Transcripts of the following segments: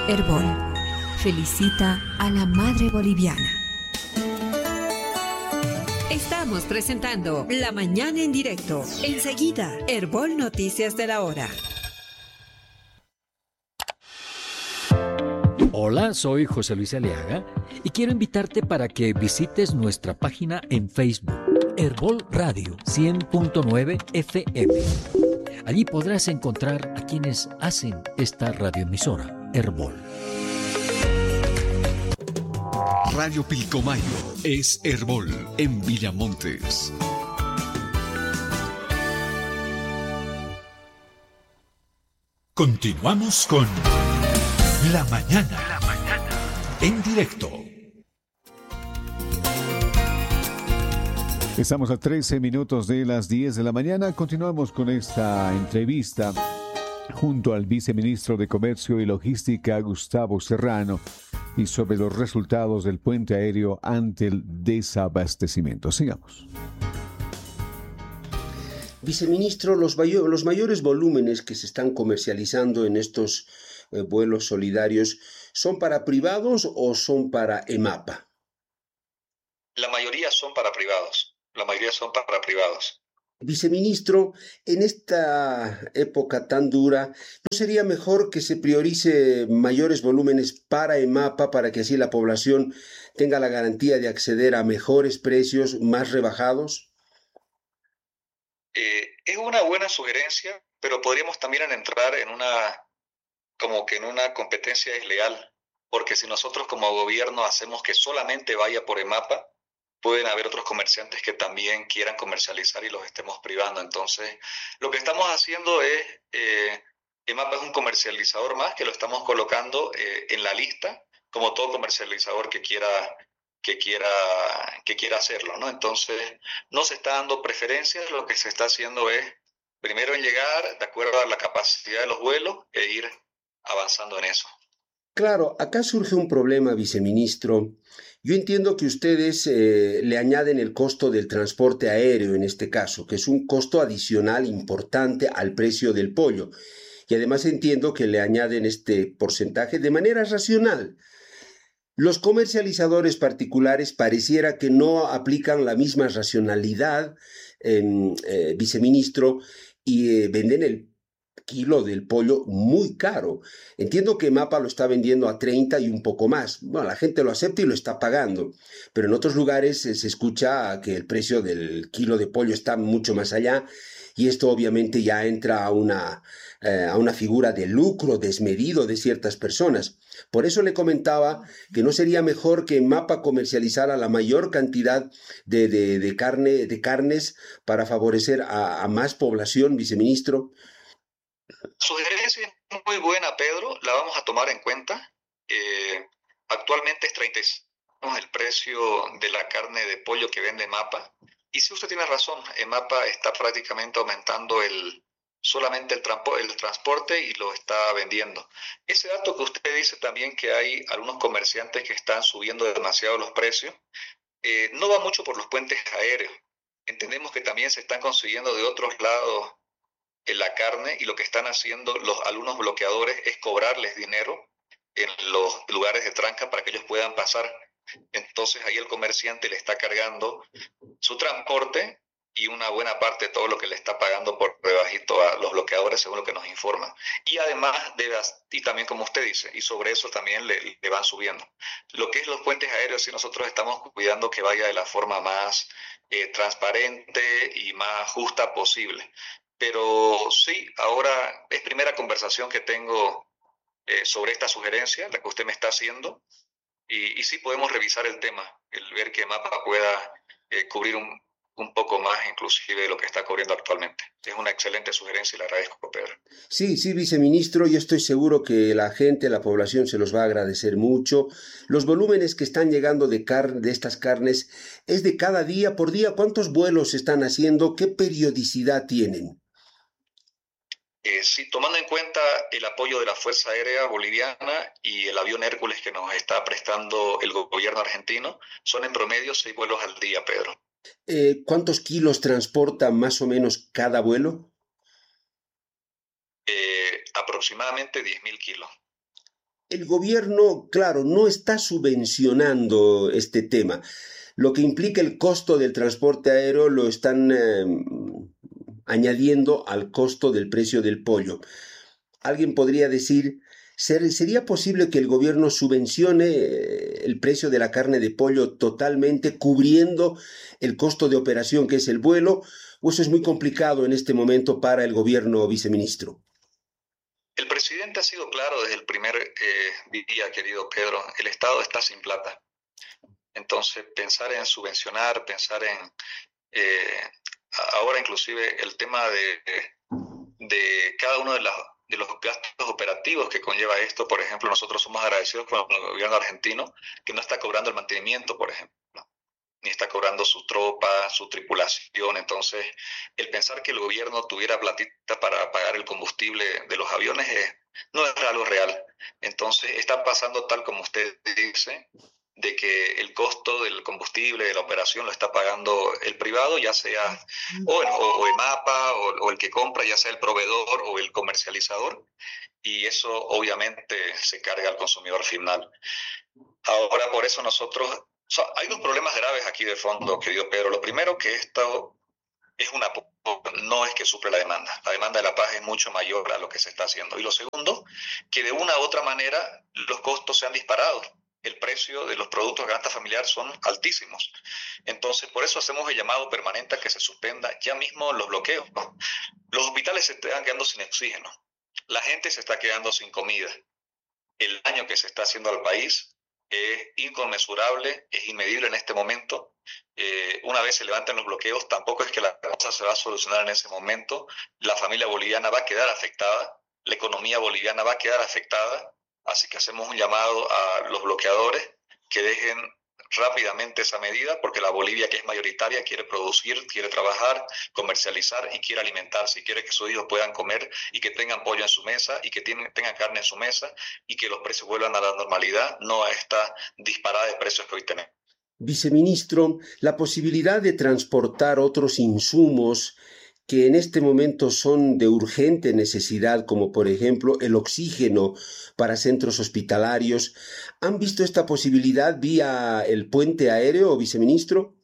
Herbol felicita a la madre boliviana. Estamos presentando La Mañana en Directo. Enseguida, Herbol Noticias de la Hora. Hola, soy José Luis Aliaga y quiero invitarte para que visites nuestra página en Facebook, Herbol Radio 100.9 FM. Allí podrás encontrar a quienes hacen esta radioemisora, Herbol. Radio Pilcomayo es Herbol en Villamontes. Continuamos con La Mañana en directo. Estamos a 13 minutos de las 10 de la mañana. Continuamos con esta entrevista junto al viceministro de Comercio y Logística, Gustavo Serrano, y sobre los resultados del puente aéreo ante el desabastecimiento. Sigamos. Viceministro, los mayores volúmenes que se están comercializando en estos vuelos solidarios, ¿son para privados o son para EMAPA? La mayoría son para privados. Viceministro, en esta época tan dura, ¿no sería mejor que se priorice mayores volúmenes para EMAPA para que así la población tenga la garantía de acceder a mejores precios más rebajados? Es una buena sugerencia, pero podríamos también entrar en una competencia desleal, porque si nosotros como gobierno hacemos que solamente vaya por EMAPA, pueden haber otros comerciantes que también quieran comercializar y los estemos privando. Entonces, lo que estamos haciendo es, EMAPA es un comercializador más que lo estamos colocando en la lista, como todo comercializador que quiera hacerlo, ¿no? Entonces, no se está dando preferencias, lo que se está haciendo es, primero en llegar, de acuerdo a la capacidad de los vuelos, e ir avanzando en eso. Claro, acá surge un problema, viceministro. Yo entiendo que ustedes le añaden el costo del transporte aéreo en este caso, que es un costo adicional importante al precio del pollo. Y además entiendo que le añaden este porcentaje de manera racional. Los comercializadores particulares pareciera que no aplican la misma racionalidad, viceministro, y venden el kilo del pollo muy caro. Entiendo que MAPA lo está vendiendo a 30 y un poco más. Bueno, la gente lo acepta y lo está pagando, pero en otros lugares se escucha que el precio del kilo de pollo está mucho más allá, y esto obviamente ya entra a una figura de lucro desmedido de ciertas personas. Por eso le comentaba que no sería mejor que MAPA comercializara la mayor cantidad de carnes para favorecer a más población, viceministro. Sugerencia es muy buena, Pedro, la vamos a tomar en cuenta. Actualmente es 35 el precio de la carne de pollo que vende MAPA. Y si usted tiene razón, MAPA está prácticamente aumentando solamente el transporte y lo está vendiendo. Ese dato que usted dice también, que hay algunos comerciantes que están subiendo demasiado los precios, no va mucho por los puentes aéreos. Entendemos que también se están consiguiendo de otros lados en la carne, y lo que están haciendo algunos bloqueadores es cobrarles dinero en los lugares de tranca para que ellos puedan pasar. Entonces ahí el comerciante le está cargando su transporte y una buena parte de todo lo que le está pagando por rebajito a los bloqueadores, según lo que nos informan. Y además, y también como usted dice, y sobre eso también le van subiendo. Lo que es los puentes aéreos, sí, nosotros estamos cuidando que vaya de la forma más transparente y más justa posible. Pero sí, ahora es primera conversación que tengo sobre esta sugerencia, la que usted me está haciendo, y sí podemos revisar el tema, el ver que MAPA pueda cubrir un poco más inclusive de lo que está cubriendo actualmente. Es una excelente sugerencia y le agradezco, Pedro. Sí, viceministro, yo estoy seguro que la gente, la población se los va a agradecer mucho. Los volúmenes que están llegando de estas carnes es de cada día por día. ¿Cuántos vuelos están haciendo? ¿Qué periodicidad tienen? Sí, tomando en cuenta el apoyo de la Fuerza Aérea Boliviana y el avión Hércules que nos está prestando el gobierno argentino, son en promedio 6 vuelos al día, Pedro. ¿Cuántos kilos transporta más o menos cada vuelo? Aproximadamente 10.000 kilos. El gobierno, claro, no está subvencionando este tema, lo que implica el costo del transporte aéreo lo están añadiendo al costo del precio del pollo. Alguien podría decir, ¿sería posible que el gobierno subvencione el precio de la carne de pollo totalmente, cubriendo el costo de operación que es el vuelo? ¿O eso es muy complicado en este momento para el gobierno, viceministro? El presidente ha sido claro desde el primer día, querido Pedro, el Estado está sin plata. Entonces, pensar en subvencionar, pensar en ahora inclusive el tema de cada uno de los gastos operativos que conlleva esto. Por ejemplo, nosotros somos agradecidos con el gobierno argentino que no está cobrando el mantenimiento, por ejemplo, ni está cobrando su tropa, su tripulación. Entonces, el pensar que el gobierno tuviera platita para pagar el combustible de los aviones no es algo real. Entonces, está pasando tal como usted dice, de que el costo del combustible, de la operación, lo está pagando el privado, ya sea o EMAPA o el que compra, ya sea el proveedor o el comercializador, y eso obviamente se carga al consumidor final. Ahora, por eso nosotros... hay dos problemas graves aquí de fondo, querido Pedro. Lo primero, que esto es no es que suple la demanda. La demanda de la paz es mucho mayor a lo que se está haciendo. Y lo segundo, que de una u otra manera los costos se han disparado. El precio de los productos de canasta familiar son altísimos. Entonces, por eso hacemos el llamado permanente a que se suspenda ya mismo los bloqueos. Los hospitales se están quedando sin oxígeno. La gente se está quedando sin comida. El daño que se está haciendo al país es inconmensurable, es inmedible en este momento. Una vez se levanten los bloqueos, tampoco es que la cosa se va a solucionar en ese momento. La familia boliviana va a quedar afectada, la economía boliviana va a quedar afectada. Así que hacemos un llamado a los bloqueadores que dejen rápidamente esa medida, porque la Bolivia, que es mayoritaria, quiere producir, quiere trabajar, comercializar y quiere alimentarse, y quiere que sus hijos puedan comer y que tengan pollo en su mesa y que tengan carne en su mesa y que los precios vuelvan a la normalidad, no a esta disparada de precios que hoy tenemos. Viceministro, la posibilidad de transportar otros insumos que en este momento son de urgente necesidad, como por ejemplo el oxígeno para centros hospitalarios. ¿Han visto esta posibilidad vía el puente aéreo, viceministro?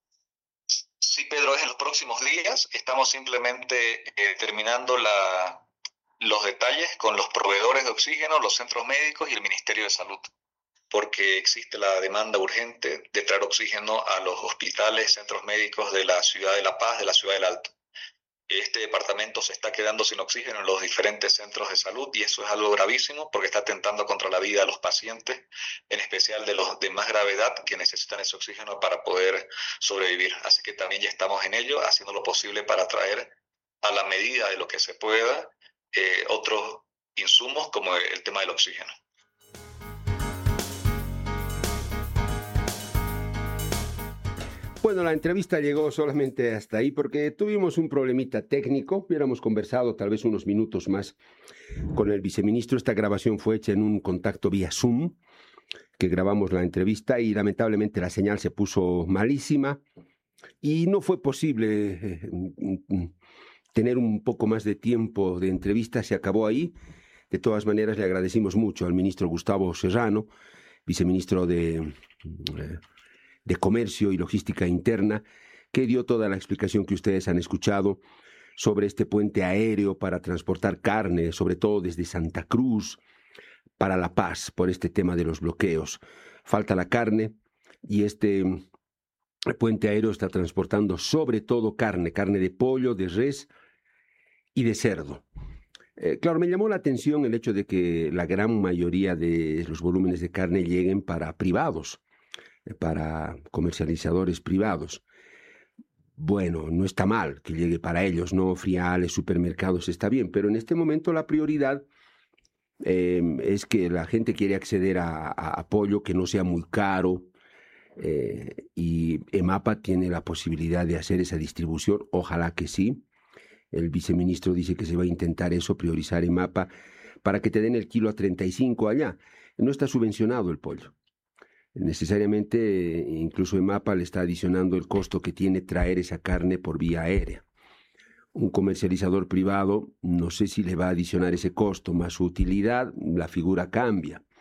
Sí, Pedro, es en los próximos días. Estamos simplemente terminando los detalles con los proveedores de oxígeno, los centros médicos y el Ministerio de Salud, porque existe la demanda urgente de traer oxígeno a los hospitales, centros médicos de la ciudad de La Paz, de la ciudad del Alto. Este departamento se está quedando sin oxígeno en los diferentes centros de salud y eso es algo gravísimo porque está atentando contra la vida de los pacientes, en especial de los de más gravedad que necesitan ese oxígeno para poder sobrevivir. Así que también ya estamos en ello, haciendo lo posible para traer a la medida de lo que se pueda otros insumos como el tema del oxígeno. Bueno, la entrevista llegó solamente hasta ahí porque tuvimos un problemita técnico. Hubiéramos conversado tal vez unos minutos más con el viceministro. Esta grabación fue hecha en un contacto vía Zoom, que grabamos la entrevista y lamentablemente la señal se puso malísima y no fue posible tener un poco más de tiempo de entrevista. Se acabó ahí. De todas maneras, le agradecimos mucho al ministro Gustavo Serrano, viceministro de Comercio y Logística Interna, que dio toda la explicación que ustedes han escuchado sobre este puente aéreo para transportar carne, sobre todo desde Santa Cruz para La Paz, por este tema de los bloqueos. Falta la carne y este puente aéreo está transportando sobre todo carne de pollo, de res y de cerdo. Claro, me llamó la atención el hecho de que la gran mayoría de los volúmenes de carne lleguen para privados, para comercializadores privados. Bueno, no está mal que llegue para ellos, ¿no? Friales, supermercados, está bien, pero en este momento la prioridad es que la gente quiere acceder a pollo que no sea muy caro, y EMAPA tiene la posibilidad de hacer esa distribución, ojalá que sí. El viceministro dice que se va a intentar eso, priorizar EMAPA, para que te den el kilo a 35 allá. No está subvencionado el pollo. Necesariamente, incluso EMAPA le está adicionando el costo que tiene traer esa carne por vía aérea. Un comercializador privado, no sé si le va a adicionar ese costo, más su utilidad, la figura cambia.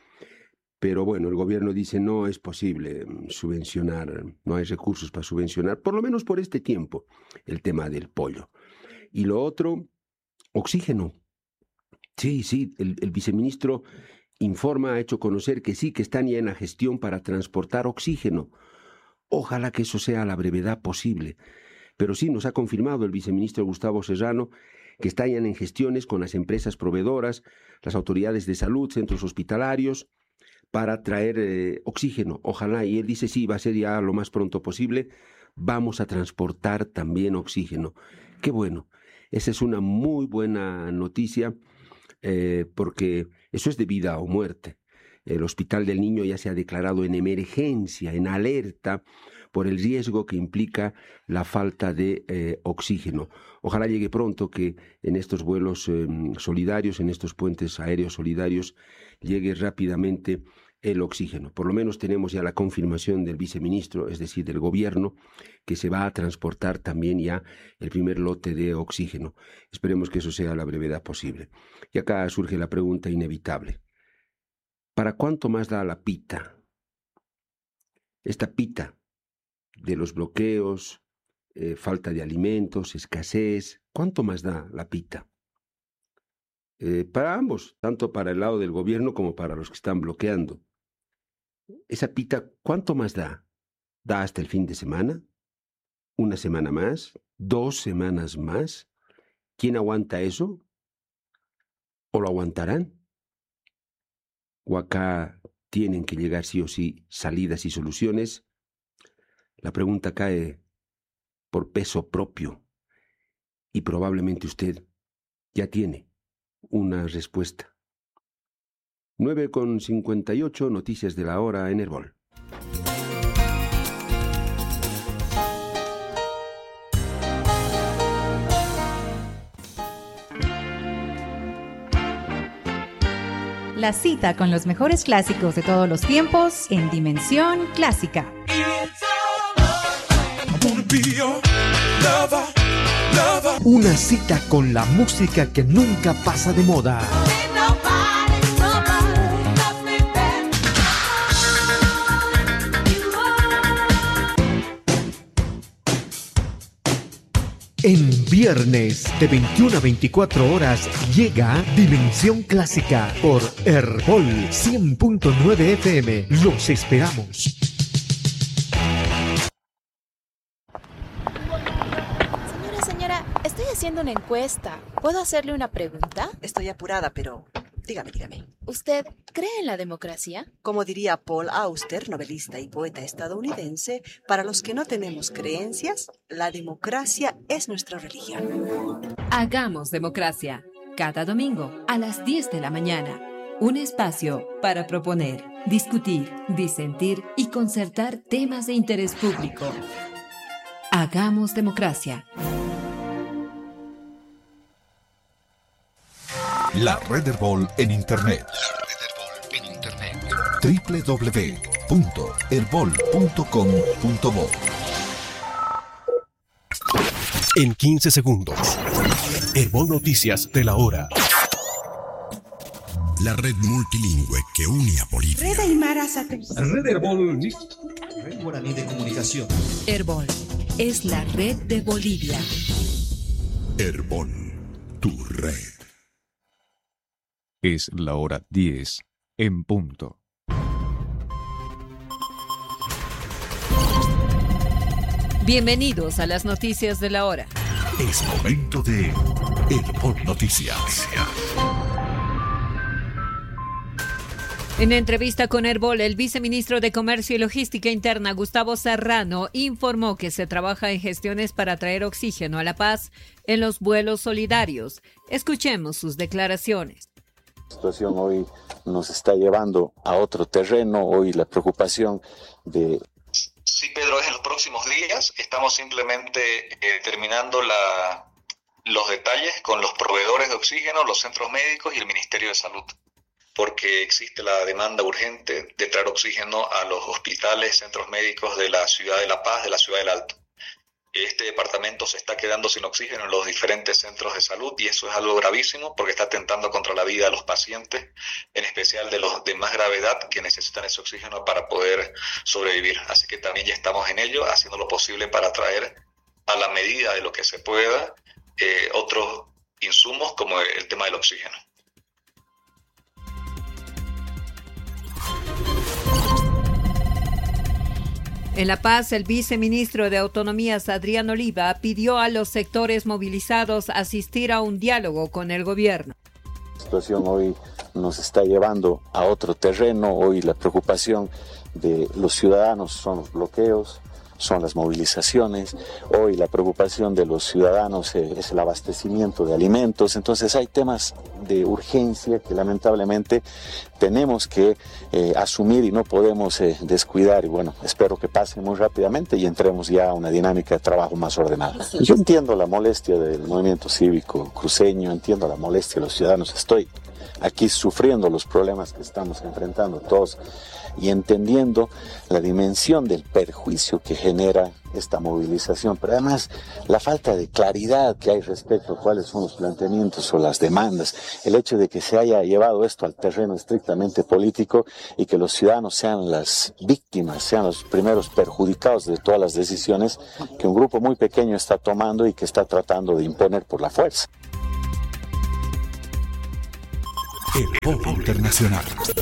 Pero bueno, el gobierno dice no es posible subvencionar, no hay recursos para subvencionar, por lo menos por este tiempo, el tema del pollo. Y lo otro, oxígeno. Sí, el viceministro informa, ha hecho conocer que sí, que están ya en la gestión para transportar oxígeno. Ojalá que eso sea a la brevedad posible. Pero sí, nos ha confirmado el viceministro Gustavo Serrano que están ya en gestiones con las empresas proveedoras, las autoridades de salud, centros hospitalarios, para traer oxígeno. Ojalá, y él dice sí, va a ser ya lo más pronto posible, vamos a transportar también oxígeno. Qué bueno, esa es una muy buena noticia, porque eso es de vida o muerte. El Hospital del Niño ya se ha declarado en emergencia, en alerta, por el riesgo que implica la falta de oxígeno. Ojalá llegue pronto que en estos vuelos solidarios, en estos puentes aéreos solidarios, llegue rápidamente el oxígeno. Por lo menos tenemos ya la confirmación del viceministro, es decir, del gobierno, que se va a transportar también ya el primer lote de oxígeno. Esperemos que eso sea a la brevedad posible. Y acá surge la pregunta inevitable. ¿Para cuánto más da la pita? Esta pita de los bloqueos, falta de alimentos, escasez, ¿cuánto más da la pita? Para ambos, tanto para el lado del gobierno como para los que están bloqueando. Esa pita, ¿cuánto más da? ¿Da hasta el fin de semana? ¿Una semana más? ¿2 semanas más? ¿Quién aguanta eso? ¿O lo aguantarán? ¿O acá tienen que llegar sí o sí salidas y soluciones? La pregunta cae por peso propio y probablemente usted ya tiene una respuesta. 9:58, noticias de la hora en Herbol. La cita con los mejores clásicos de todos los tiempos en Dimensión Clásica. Una cita con la música que nunca pasa de moda. En viernes de 21 a 24 horas llega Dimensión Clásica por Herbol 100.9 FM. Los esperamos. Señora, estoy haciendo una encuesta. ¿Puedo hacerle una pregunta? Estoy apurada, pero dígame. ¿Usted cree en la democracia? Como diría Paul Auster, novelista y poeta estadounidense, para los que no tenemos creencias, la democracia es nuestra religión. Hagamos democracia. Cada domingo a las 10 de la mañana. Un espacio para proponer, discutir, disentir y concertar temas de interés público. Hagamos democracia. La Red Herbol en Internet. www.herbol.com.bo. En 15 segundos. Herbol Noticias de la hora. La red multilingüe que une a Bolivia. Red Aymara Satélite. Red Herbol. Red Guaraní de Comunicación. Herbol es la red de Bolivia. Herbol, tu red. Es la hora 10 en punto. Bienvenidos a las noticias de la hora. Es momento de Herbol Noticias. En entrevista con Herbol, el viceministro de Comercio y Logística Interna, Gustavo Serrano, informó que se trabaja en gestiones para traer oxígeno a La Paz en los vuelos solidarios. Escuchemos sus declaraciones. La situación hoy nos está llevando a otro terreno, hoy la preocupación de... Sí, Pedro, es en los próximos días. Estamos simplemente terminando los detalles con los proveedores de oxígeno, los centros médicos y el Ministerio de Salud, porque existe la demanda urgente de traer oxígeno a los hospitales, centros médicos de la ciudad de La Paz, de la ciudad del Alto. este departamento se está quedando sin oxígeno en los diferentes centros de salud, y eso es algo gravísimo porque está atentando contra la vida de los pacientes, en especial de los de más gravedad que necesitan ese oxígeno para poder sobrevivir. Así que también ya estamos en ello, haciendo lo posible para traer a la medida de lo que se pueda otros insumos como el tema del oxígeno. En La Paz, el viceministro de Autonomías, Adrián Oliva, pidió a los sectores movilizados asistir a un diálogo con el gobierno. La situación hoy nos está llevando a otro terreno. Hoy la preocupación de los ciudadanos son los bloqueos, son las movilizaciones. Hoy la preocupación de los ciudadanos es el abastecimiento de alimentos. Entonces hay temas de urgencia que lamentablemente tenemos que asumir y no podemos descuidar. Y bueno, espero que pase muy rápidamente y entremos ya a una dinámica de trabajo más ordenada. Yo entiendo la molestia del movimiento cívico cruceño, entiendo la molestia de los ciudadanos. Estoy aquí sufriendo los problemas que estamos enfrentando todos y entendiendo la dimensión del perjuicio que genera esta movilización, pero además la falta de claridad que hay respecto a cuáles son los planteamientos o las demandas, el hecho de que se haya llevado esto al terreno estrictamente político y que los ciudadanos sean las víctimas, sean los primeros perjudicados de todas las decisiones que un grupo muy pequeño está tomando y que está tratando de imponer por la fuerza. Herbola Internacional.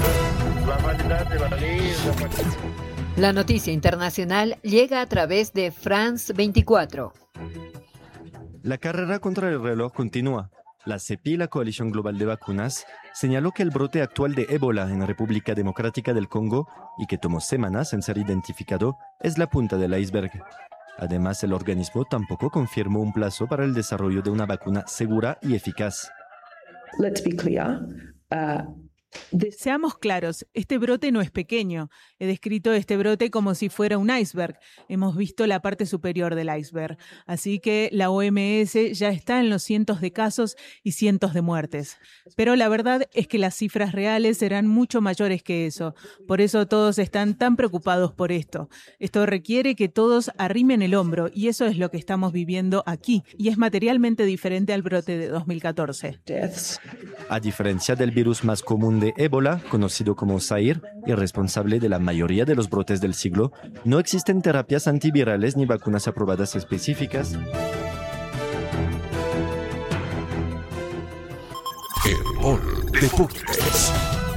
La noticia internacional llega a través de France 24. La carrera contra el reloj continúa. La CEPI, la Coalición Global de Vacunas, señaló que el brote actual de ébola en República Democrática del Congo, y que tomó semanas en ser identificado, es la punta del iceberg. Además, el organismo tampoco confirmó un plazo para el desarrollo de una vacuna segura y eficaz. Let's be clear. Seamos claros, este brote no es pequeño. He descrito este brote como si fuera un iceberg. Hemos visto la parte superior del iceberg. Así que la OMS ya está en los cientos de casos y cientos de muertes. Pero la verdad es que las cifras reales serán mucho mayores que eso. Por eso todos están tan preocupados por esto. Esto requiere que todos arrimen el hombro, y eso es lo que estamos viviendo aquí. Y es materialmente diferente al brote de 2014. A diferencia del virus más común de ébola, conocido como Zaire, y responsable de la mayoría de los brotes del siglo, no existen terapias antivirales ni vacunas aprobadas específicas. Herbola Deportes.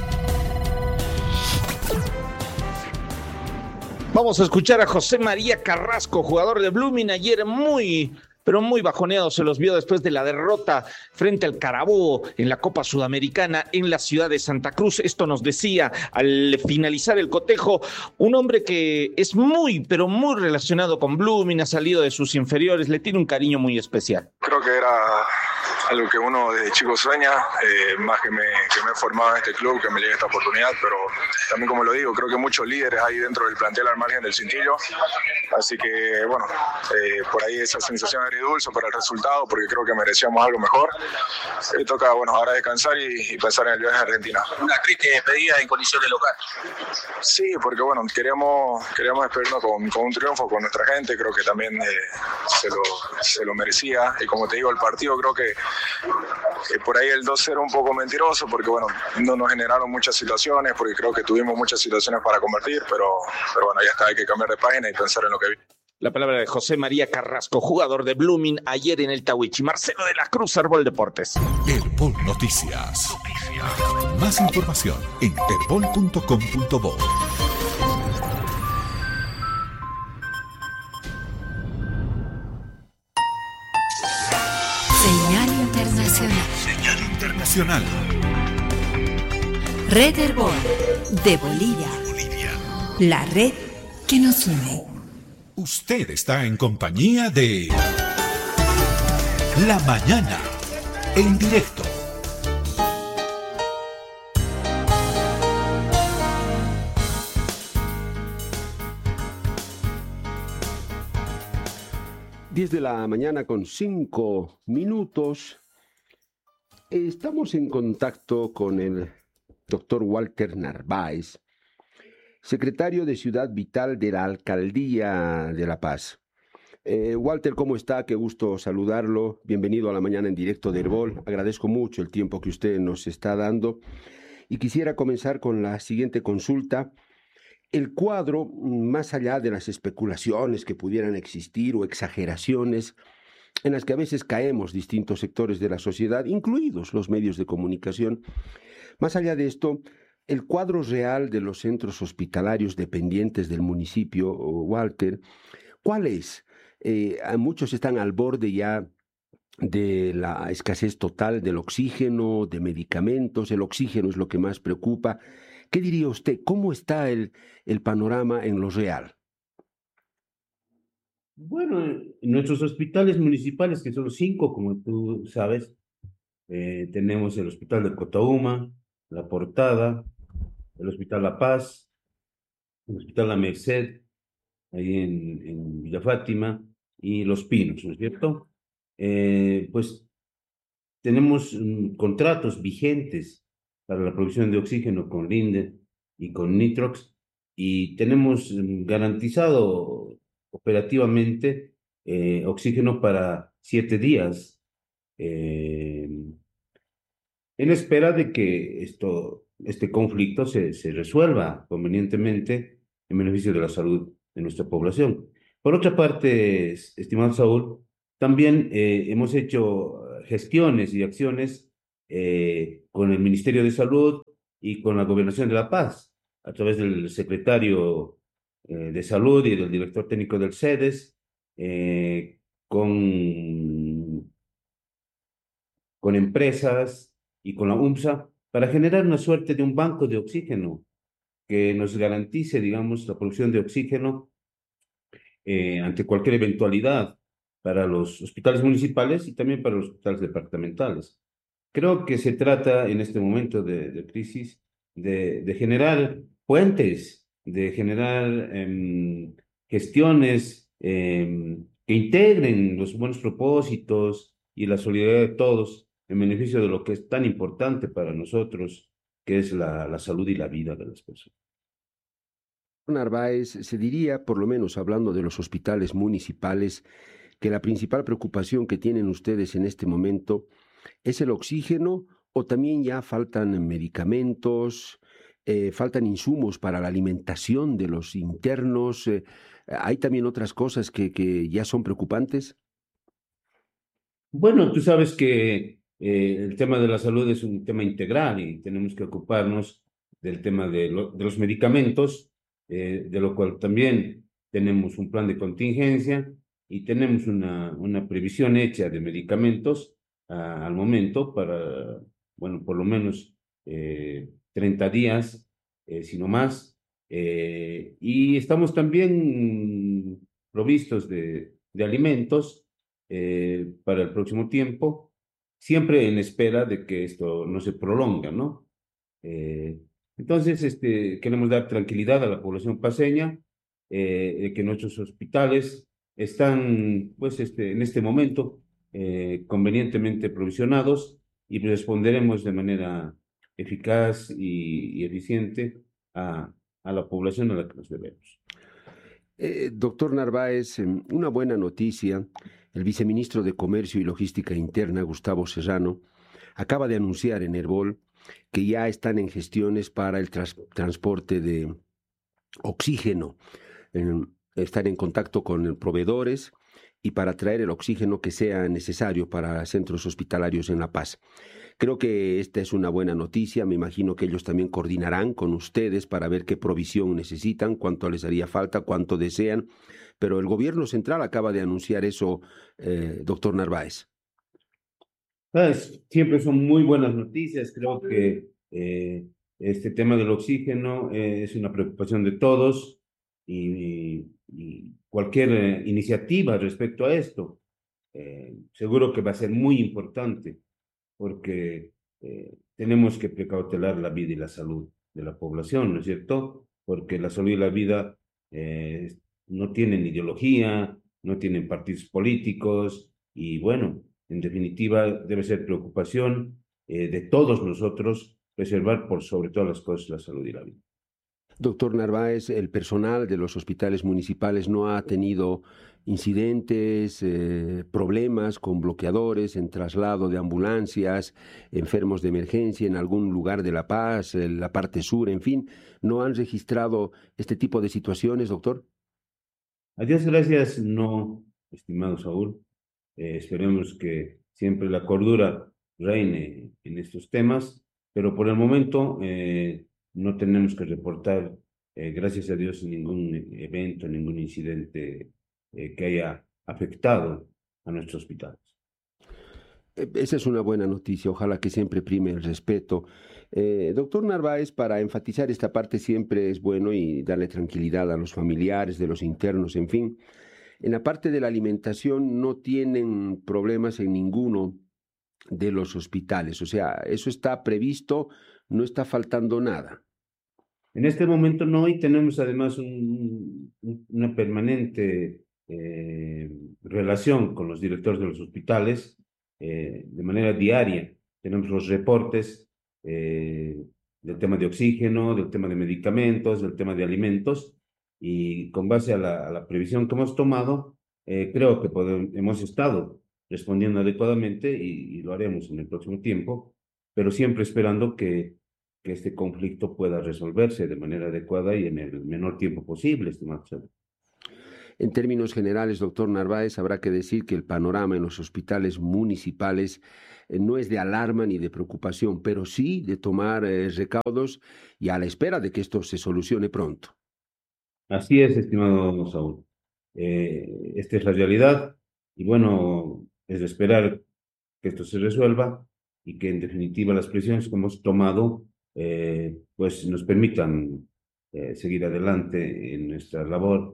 Vamos a escuchar a José María Carrasco, jugador de Blooming. Ayer pero muy bajoneado se los vio después de la derrota frente al Carabobo en la Copa Sudamericana en la ciudad de Santa Cruz. Esto nos decía al finalizar el cotejo, un hombre que es pero muy relacionado con Blooming, ha salido de sus inferiores, le tiene un cariño muy especial. Creo que era algo que uno desde chico sueña, más que me he formado en este club, que me llegue esta oportunidad, pero también, como lo digo, creo que muchos líderes ahí dentro del plantel al margen del cintillo, así que bueno, por ahí esa sensación agridulce por el resultado, porque creo que merecíamos algo mejor. Toca, bueno, ahora descansar y pensar en el viaje a Argentina. Una triste despedida en condiciones local. Sí, porque bueno, queríamos despedirnos con un triunfo con nuestra gente, creo que también se lo merecía, y como te digo, el partido creo que por ahí el 2-0 un poco mentiroso, porque bueno, no nos generaron muchas situaciones, porque creo que tuvimos muchas situaciones para convertir, pero bueno, ya está, hay que cambiar de página y pensar en lo que viene. La palabra de José María Carrasco, jugador de Blooming ayer en el Tawichi. Marcelo de la Cruz, Herbol Deportes. Herbol Noticias. Más información en herbol.com.bo. Señal internacional. Señal internacional. Red Herbol de Bolivia. La red que nos une. Usted está en compañía de La Mañana, en directo. Diez de la mañana con 5 minutos. Estamos en contacto con el doctor Walter Narváez, secretario de Ciudad Vital de la Alcaldía de La Paz. Walter, ¿cómo está? Qué gusto saludarlo. Bienvenido a la mañana en directo de Herbol. Agradezco mucho el tiempo que usted nos está dando. Y quisiera comenzar con la siguiente consulta. El cuadro, más allá de las especulaciones que pudieran existir o exageraciones en las que a veces caemos distintos sectores de la sociedad, incluidos los medios de comunicación, más allá de esto, el cuadro real de los centros hospitalarios dependientes del municipio, Walter, ¿cuál es? Muchos están al borde ya de la escasez total del oxígeno, de medicamentos. El oxígeno es lo que más preocupa. ¿Qué diría usted? ¿Cómo está el panorama en lo real? Bueno, en nuestros hospitales municipales, que son 5, como tú sabes, tenemos el Hospital de Cotauma, La Portada, el Hospital La Paz, el Hospital La Merced, ahí en Villa Fátima, y Los Pinos, ¿no es cierto? Pues tenemos contratos vigentes para la producción de oxígeno con Linde y con Nitrox, y tenemos garantizado operativamente oxígeno para 7 días, en espera de que este conflicto se resuelva convenientemente en beneficio de la salud de nuestra población. Por otra parte, estimado Saúl, también hemos hecho gestiones y acciones con el Ministerio de Salud y con la Gobernación de La Paz, a través del secretario de Salud y del director técnico del CEDES, con empresas y con la UMSA, para generar una suerte de un banco de oxígeno que nos garantice, digamos, la producción de oxígeno ante cualquier eventualidad para los hospitales municipales y también para los hospitales departamentales. Creo que se trata en este momento de crisis de generar puentes, de generar gestiones que integren los buenos propósitos y la solidaridad de todos en beneficio de lo que es tan importante para nosotros, que es la salud y la vida de las personas. Narváez, se diría, por lo menos hablando de los hospitales municipales, que la principal preocupación que tienen ustedes en este momento es el oxígeno, o también ya faltan medicamentos, faltan insumos para la alimentación de los internos. ¿Hay también otras cosas que ya son preocupantes? Bueno, tú sabes que el tema de la salud es un tema integral y tenemos que ocuparnos del tema de los medicamentos, de lo cual también tenemos un plan de contingencia y tenemos una previsión hecha de medicamentos al momento para, bueno, por lo menos 30 días, si no más. Y estamos también provistos de alimentos para el próximo tiempo, siempre en espera de que esto no se prolonga, ¿no? Entonces, queremos dar tranquilidad a la población paceña, que nuestros hospitales están, pues, en este momento convenientemente provisionados, y responderemos de manera eficaz y eficiente a la población a la que nos debemos. Doctor Narváez, una buena noticia. El viceministro de Comercio y Logística Interna, Gustavo Serrano, acaba de anunciar en Herbol que ya están en gestiones para el transporte de oxígeno. Están en contacto con proveedores y para traer el oxígeno que sea necesario para centros hospitalarios en La Paz. Creo que esta es una buena noticia. Me imagino que ellos también coordinarán con ustedes para ver qué provisión necesitan, cuánto les haría falta, cuánto desean. Pero el gobierno central acaba de anunciar eso, doctor Narváez. Siempre son muy buenas noticias. Creo que este tema del oxígeno es una preocupación de todos, y cualquier iniciativa respecto a esto seguro que va a ser muy importante, porque tenemos que precautelar la vida y la salud de la población, ¿no es cierto? Porque la salud y la vida no tienen ideología, no tienen partidos políticos, y bueno, en definitiva debe ser preocupación de todos nosotros preservar por sobre todas las cosas la salud y la vida. Doctor Narváez, el personal de los hospitales municipales no ha tenido incidentes, problemas con bloqueadores en traslado de ambulancias, enfermos de emergencia en algún lugar de La Paz, en la parte sur, en fin, ¿no han registrado este tipo de situaciones, doctor? A Dios gracias, no, estimado Saúl. Esperemos que siempre la cordura reine en estos temas, pero por el momento no tenemos que reportar, gracias a Dios, ningún evento, ningún incidente que haya afectado a nuestros hospitales. Esa es una buena noticia, ojalá que siempre prime el respeto. Doctor Narváez, para enfatizar esta parte siempre es bueno y darle tranquilidad a los familiares de los internos, en fin. En la parte de la alimentación no tienen problemas en ninguno de los hospitales, o sea, eso está previsto, no está faltando nada. En este momento no, y tenemos además una permanente relación con los directores de los hospitales de manera diaria. Tenemos los reportes del tema de oxígeno, del tema de medicamentos, del tema de alimentos, y con base a la previsión que hemos tomado, creo que hemos estado respondiendo adecuadamente y lo haremos en el próximo tiempo, pero siempre esperando que este conflicto pueda resolverse de manera adecuada y en el menor tiempo posible, estimado Saúl. En términos generales, doctor Narváez, habrá que decir que el panorama en los hospitales municipales no es de alarma ni de preocupación, pero sí de tomar recaudos y a la espera de que esto se solucione pronto. Así es, estimado Saúl. Esta es la realidad y bueno, es de esperar que esto se resuelva y que en definitiva las presiones que hemos tomado pues nos permitan seguir adelante en nuestra labor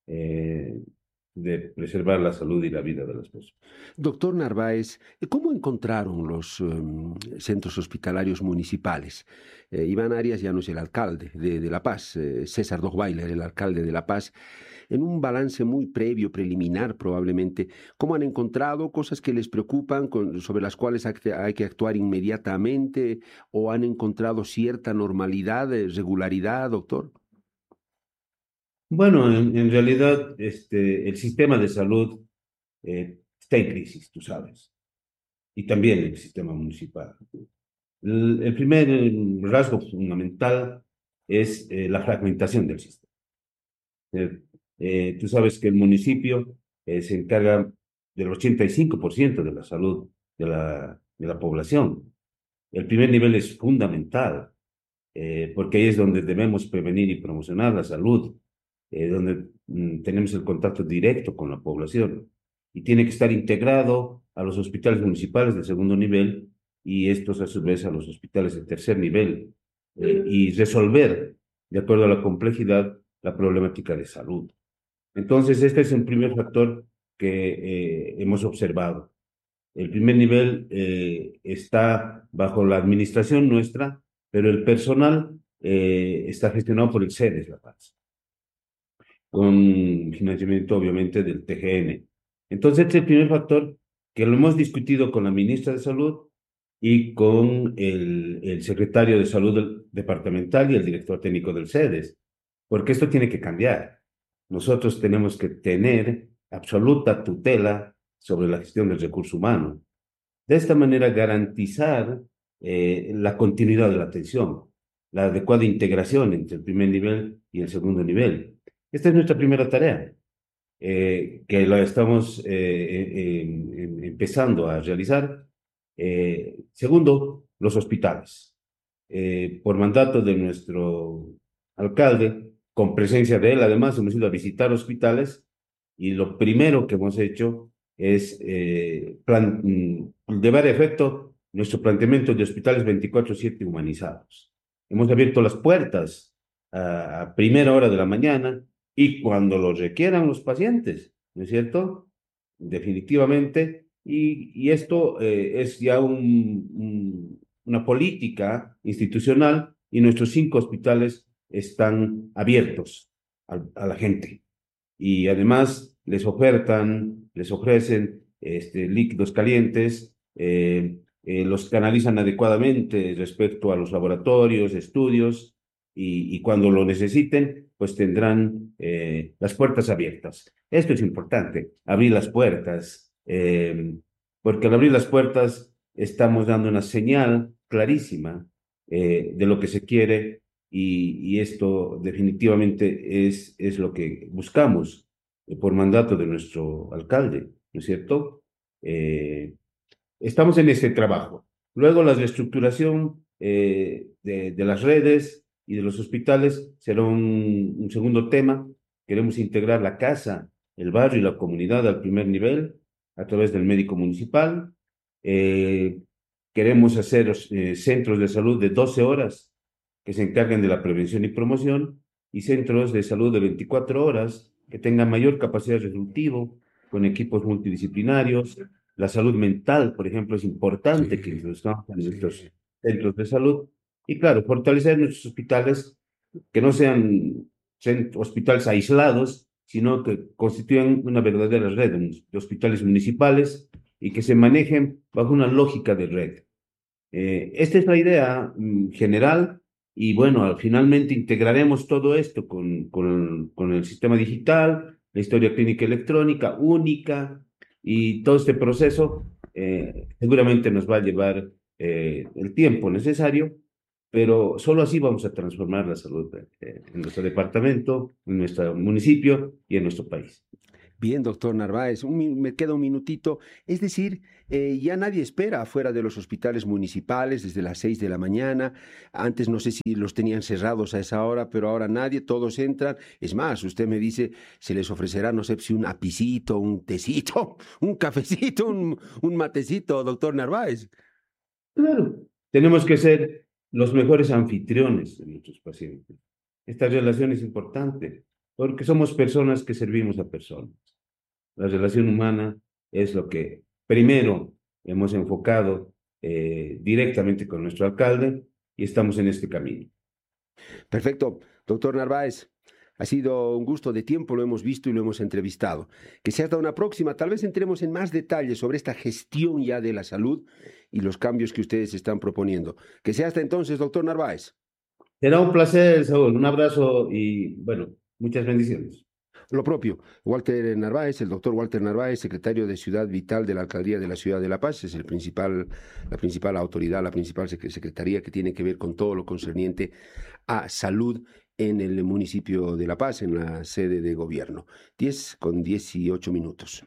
de preservar la salud y la vida de las personas. Doctor Narváez, ¿cómo encontraron los centros hospitalarios municipales? Iván Arias ya no es el alcalde de La Paz, César Dochweiler, el alcalde de La Paz, en un balance muy previo, preliminar probablemente, ¿cómo han encontrado cosas que les preocupan, sobre las cuales hay que actuar inmediatamente, o han encontrado cierta normalidad, regularidad, doctor? Bueno, en realidad el sistema de salud está en crisis, tú sabes, y también el sistema municipal. El primer rasgo fundamental es la fragmentación del sistema. Tú sabes que el municipio se encarga del 85% de la salud de la población. El primer nivel es fundamental, porque ahí es donde debemos prevenir y promocionar la salud, donde tenemos el contacto directo con la población, y tiene que estar integrado a los hospitales municipales de segundo nivel y estos a su vez a los hospitales de tercer nivel, y resolver, de acuerdo a la complejidad, la problemática de salud. Entonces, este es el primer factor que hemos observado. El primer nivel está bajo la administración nuestra, pero el personal está gestionado por el CEDES La Paz, con financiamiento obviamente del TGN. Entonces, este es el primer factor que lo hemos discutido con la ministra de Salud y con el secretario de Salud departamental y el director técnico del CEDES, porque esto tiene que cambiar. Nosotros tenemos que tener absoluta tutela sobre la gestión del recurso humano. De esta manera, garantizar la continuidad de la atención, la adecuada integración entre el primer nivel y el segundo nivel. Esta es nuestra primera tarea, que la estamos empezando a realizar. Segundo, los hospitales. Por mandato de nuestro alcalde, con presencia de él, además, hemos ido a visitar hospitales y lo primero que hemos hecho es llevar a efecto nuestro planteamiento de hospitales 24/7 humanizados. Hemos abierto las puertas a primera hora de la mañana y cuando lo requieran los pacientes, ¿no es cierto? Definitivamente, y esto es ya una política institucional y nuestros 5 hospitales están abiertos a la gente y además les ofrecen líquidos calientes, los canalizan adecuadamente respecto a los laboratorios, estudios, y cuando lo necesiten, pues tendrán las puertas abiertas. Esto es importante, abrir las puertas, porque al abrir las puertas estamos dando una señal clarísima de lo que se quiere y esto definitivamente es lo que buscamos por mandato de nuestro alcalde, ¿no es cierto? Estamos en ese trabajo. Luego la reestructuración de las redes y de los hospitales será un segundo tema. Queremos integrar la casa, el barrio y la comunidad al primer nivel a través del médico municipal. Queremos hacer centros de salud de 12 horas que se encarguen de la prevención y promoción y centros de salud de 24 horas que tengan mayor capacidad resolutiva con equipos multidisciplinarios. La salud mental, por ejemplo, es importante que nos en nuestros centros de salud. Y claro, fortalecer nuestros hospitales, que no sean hospitales aislados, sino que constituyan una verdadera red de hospitales municipales y que se manejen bajo una lógica de red. Esta es la idea general y bueno, finalmente integraremos todo esto con el sistema digital, la historia clínica electrónica única y todo este proceso seguramente nos va a llevar el tiempo necesario, pero solo así vamos a transformar la salud en nuestro departamento, en nuestro municipio y en nuestro país. Bien, doctor Narváez, me queda un minutito. Es decir, ya nadie espera afuera de los hospitales municipales desde las 6 de la mañana. Antes no sé si los tenían cerrados a esa hora, pero ahora nadie, todos entran. Es más, usted me dice, se les ofrecerá, no sé si un apicito, un tecito, un cafecito, un matecito, doctor Narváez. Claro, tenemos que ser los mejores anfitriones de nuestros pacientes. Esta relación es importante porque somos personas que servimos a personas. La relación humana es lo que primero hemos enfocado directamente con nuestro alcalde y estamos en este camino. Perfecto. Doctor Narváez, ha sido un gusto de tiempo, lo hemos visto y lo hemos entrevistado. Que sea hasta una próxima, tal vez entremos en más detalles sobre esta gestión ya de la salud y los cambios que ustedes están proponiendo. Que sea hasta entonces, doctor Narváez. Será un placer, Saúl. Un abrazo y, bueno, muchas bendiciones. Lo propio, Walter Narváez, el doctor Walter Narváez, secretario de Ciudad Vital de la Alcaldía de la Ciudad de La Paz, es la principal autoridad, la principal secretaría que tiene que ver con todo lo concerniente a salud en el municipio de La Paz, en la sede de gobierno. 10:18.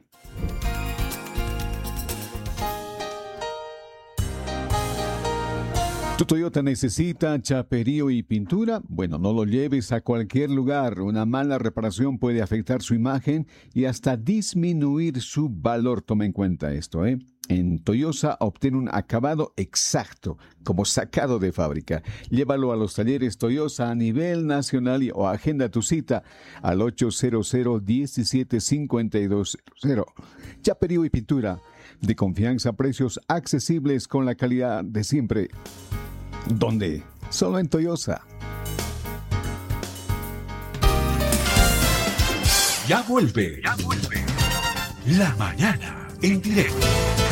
¿Tu Toyota necesita chaperío y pintura? Bueno, no lo lleves a cualquier lugar. Una mala reparación puede afectar su imagen y hasta disminuir su valor. Toma en cuenta esto, ¿eh? En Toyosa obtén un acabado exacto, como sacado de fábrica. Llévalo a los talleres Toyosa a nivel nacional o agenda tu cita al 800-175200. Chaperío y pintura de confianza, precios accesibles con la calidad de siempre. ¿Dónde? Solo en Toyosa. Ya vuelve. La mañana en directo.